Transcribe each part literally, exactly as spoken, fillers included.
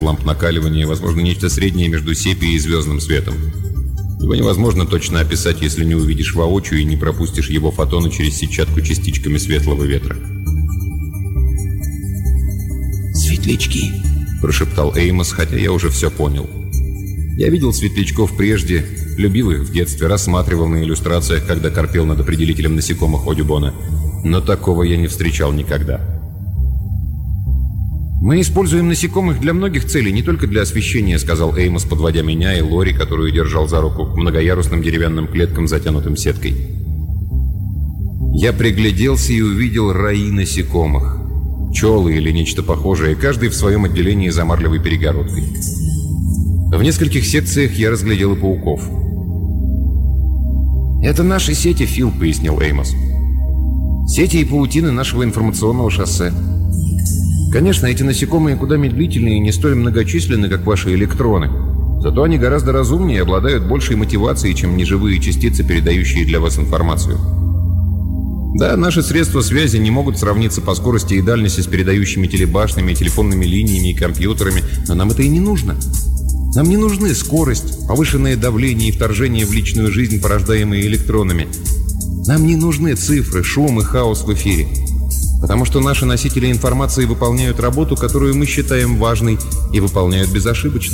ламп накаливания, возможно, нечто среднее между сепией и звездным светом. Его невозможно точно описать, если не увидишь воочию и не пропустишь его фотоны через сетчатку частичками светлого ветра. «Светлячки», — прошептал Эймос, хотя я уже все понял. Я видел светлячков прежде, любил их в детстве, рассматривал на иллюстрациях, когда корпел над определителем насекомых Одюбона. Но такого я не встречал никогда. «Мы используем насекомых для многих целей, не только для освещения», — сказал Эймос, подводя меня и Лори, которую держал за руку, к многоярусным деревянным клеткам, затянутым сеткой. Я пригляделся и увидел раи насекомых. Пчелы или нечто похожее, каждый в своем отделении за марлевой перегородкой. В нескольких секциях я разглядел и пауков. «Это наши сети, Фил», — пояснил Эймос. «Сети и паутины нашего информационного шоссе. Конечно, эти насекомые куда медлительнее и не столь многочисленны, как ваши электроны. Зато они гораздо разумнее и обладают большей мотивацией, чем неживые частицы, передающие для вас информацию. Да, наши средства связи не могут сравниться по скорости и дальности с передающими телебашнями, телефонными линиями и компьютерами, но нам это и не нужно. Нам не нужны скорость, повышенное давление и вторжение в личную жизнь, порождаемые электронами. Нам не нужны цифры, шум и хаос в эфире. Потому что наши носители информации выполняют работу, которую мы считаем важной, и выполняют безошибочно.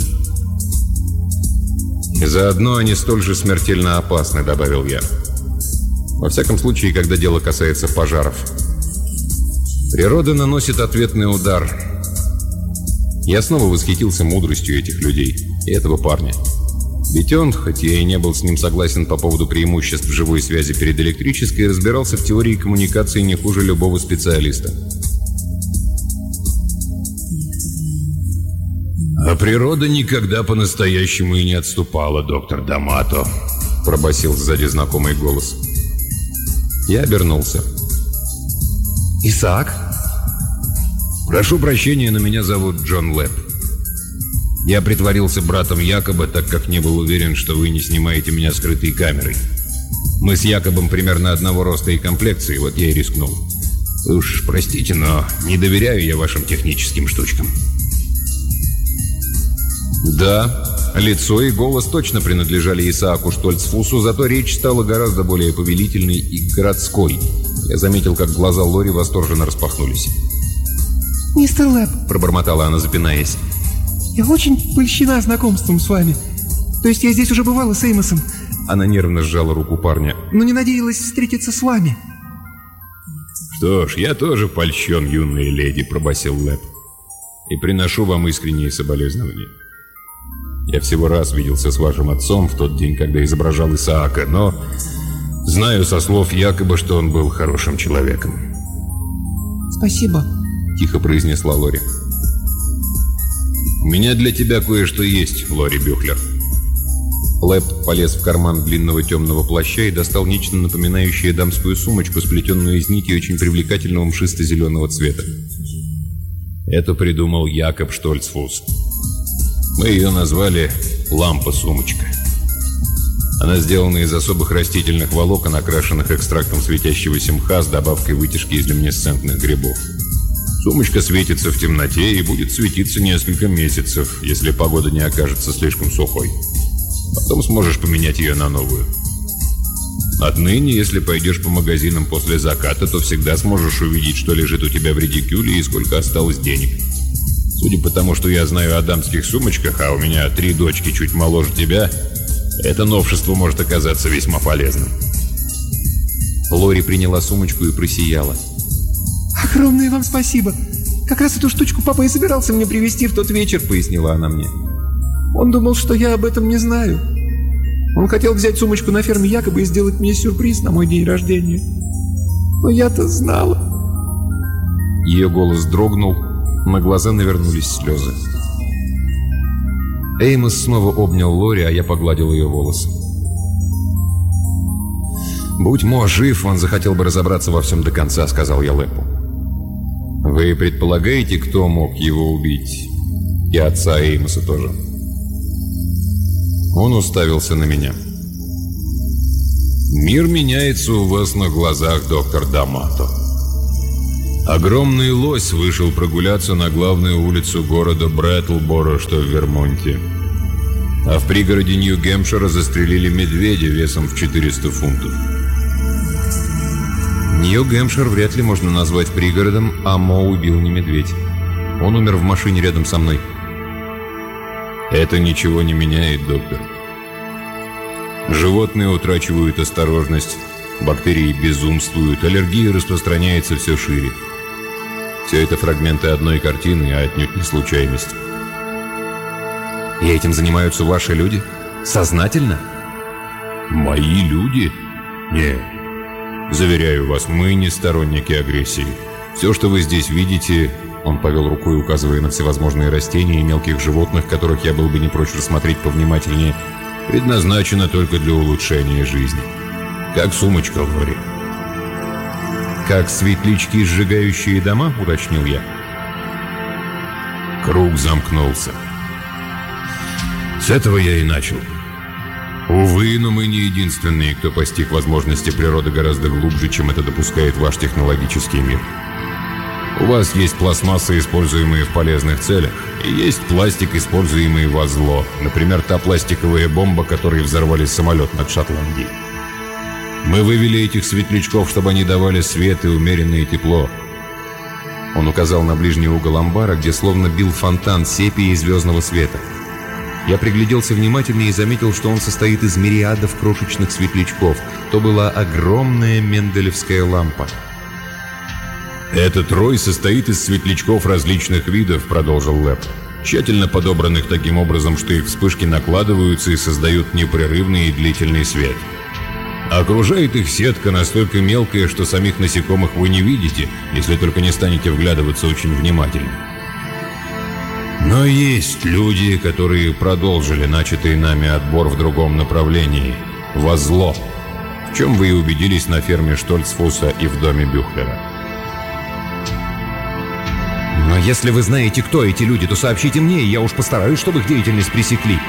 И заодно они столь же смертельно опасны», — добавил я. «Во всяком случае, когда дело касается пожаров. Природа наносит ответный удар». Я снова восхитился мудростью этих людей и этого парня. Ведь он, хоть я и не был с ним согласен по поводу преимуществ живой связи перед электрической, разбирался в теории коммуникации не хуже любого специалиста. «А природа никогда по-настоящему и не отступала, доктор Дамато», — пробасил сзади знакомый голос. Я обернулся. «Исаак?» «Прошу прощения, но меня зовут Джон Лэб. Я притворился братом Якоба, так как не был уверен, что вы не снимаете меня скрытой камерой. Мы с Якобом примерно одного роста и комплекции, вот я и рискнул. Вы уж простите, но не доверяю я вашим техническим штучкам». Да, лицо и голос точно принадлежали Исааку Штольцфусу, зато речь стала гораздо более повелительной и городской. Я заметил, как глаза Лори восторженно распахнулись. «Мистер Лэб», — пробормотала она, запинаясь, — «я очень польщена знакомством с вами. То есть я здесь уже бывала с Эймосом». Она нервно сжала руку парня. «Но не надеялась встретиться с вами». «Что ж, я тоже польщен, юная леди», — пробасил Лэб. «И приношу вам искренние соболезнования. Я всего раз виделся с вашим отцом в тот день, когда изображал Исаака, но знаю со слов Якоба, что он был хорошим человеком». «Спасибо», — тихо произнесла Лори. «У меня для тебя кое-что есть, Лори Бюхлер». Лэб полез в карман длинного темного плаща и достал нечто напоминающее дамскую сумочку, сплетенную из нити очень привлекательного мшисто-зеленого цвета. Это придумал Якоб Штольцфус. Мы ее назвали «Лампа-сумочка». Она сделана из особых растительных волокон, окрашенных экстрактом светящегося мха с добавкой вытяжки из люминесцентных грибов. Сумочка светится в темноте и будет светиться несколько месяцев, если погода не окажется слишком сухой. Потом сможешь поменять ее на новую. Отныне, если пойдешь по магазинам после заката, то всегда сможешь увидеть, что лежит у тебя в редикюле и сколько осталось денег. Судя по тому, что я знаю о дамских сумочках, а у меня три дочки чуть моложе тебя, это новшество может оказаться весьма полезным». Лори приняла сумочку и просияла. «Огромное вам спасибо. Как раз эту штучку папа и собирался мне привезти в тот вечер», — пояснила она мне. «Он думал, что я об этом не знаю. Он хотел взять сумочку на ферме Якоба и сделать мне сюрприз на мой день рождения. Но я-то знала». Ее голос дрогнул, на глаза навернулись слезы. Эймос снова обнял Лори, а я погладил ее волосы. «Будь Мо жив, он захотел бы разобраться во всем до конца», — сказал я Лэпу. «Вы предполагаете, кто мог его убить? И отца Эймоса тоже?» Он уставился на меня. «Мир меняется у вас на глазах, доктор Дамато. Огромный лось вышел прогуляться на главную улицу города Брэтлборо, что в Вермонте. А в пригороде Нью-Гэмпшира застрелили медведя весом в четыреста фунтов. Нью-Гэмпшир вряд ли можно назвать пригородом, а Мо убил не медведь. Он умер в машине рядом со мной. Это ничего не меняет, доктор. Животные утрачивают осторожность, бактерии безумствуют, аллергия распространяется все шире. Все это фрагменты одной картины, а отнюдь не случайность. И этим занимаются ваши люди? Сознательно? Мои люди? Нет. Заверяю вас, мы не сторонники агрессии. Все, что вы здесь видите... Он повел рукой, указывая на всевозможные растения и мелких животных, которых я был бы не прочь рассмотреть повнимательнее, предназначено только для улучшения жизни. Как сумочка, Лори. «Как светлячки, сжигающие дома?» — уточнил я. Круг замкнулся. С этого я и начал. Увы, но мы не единственные, кто постиг возможности природы гораздо глубже, чем это допускает ваш технологический мир. У вас есть пластмассы, используемые в полезных целях, и есть пластик, используемый во зло. Например, та пластиковая бомба, которой взорвали самолет над Шотландией. Мы вывели этих светлячков, чтобы они давали свет и умеренное тепло. Он указал на ближний угол амбара, где словно бил фонтан сепии и звездного света. Я пригляделся внимательнее и заметил, что он состоит из мириадов крошечных светлячков. То была огромная менделевская лампа. «Этот рой состоит из светлячков различных видов», — продолжил Лэб, тщательно подобранных таким образом, что их вспышки накладываются и создают непрерывный и длительный свет. Окружает их сетка настолько мелкая, что самих насекомых вы не видите, если только не станете вглядываться очень внимательно. Но есть люди, которые продолжили начатый нами отбор в другом направлении, во зло, в чем вы и убедились на ферме Штольцфуса и в доме Бюхлера. Но если вы знаете, кто эти люди, то сообщите мне, и я уж постараюсь, чтобы их деятельность пресекли.